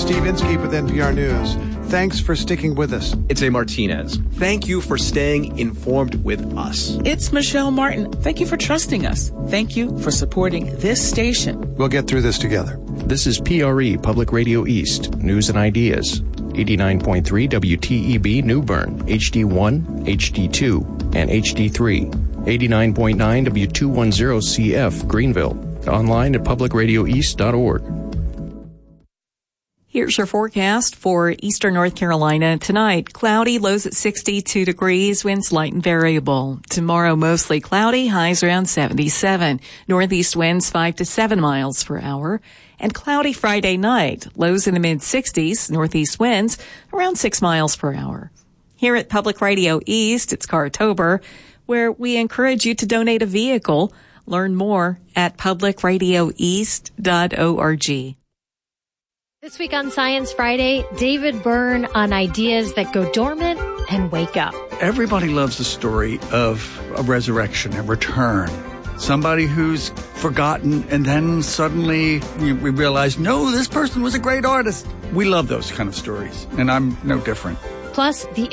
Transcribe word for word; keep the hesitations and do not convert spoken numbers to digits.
Steve Inskeep with N P R News. Thanks for sticking with us. It's A. Martinez. Thank you for staying informed with us. It's Michelle Martin. Thank you for trusting us. Thank you for supporting this station. We'll get through this together. This is P R E Public Radio East, News and Ideas. eighty-nine point three W T E B New Bern, H D one, H D two, and H D three. eighty-nine point nine W two ten C F Greenville. Online at public radio east dot org. Here's your forecast for eastern North Carolina. Tonight, cloudy, lows at sixty-two degrees, winds light and variable. Tomorrow, mostly cloudy, highs around seventy-seven. Northeast winds five to seven miles per hour. And cloudy Friday night, lows in the mid-sixties, northeast winds around six miles per hour. Here at Public Radio East, it's Cartober, where we encourage you to donate a vehicle. Learn more at public radio east dot org. This week on Science Friday, David Byrne on ideas that go dormant and wake up. Everybody loves the story of a resurrection, a return. Somebody who's forgotten and then suddenly we, we realize, no, this person was a great artist. We love those kind of stories, and I'm no different. Plus, the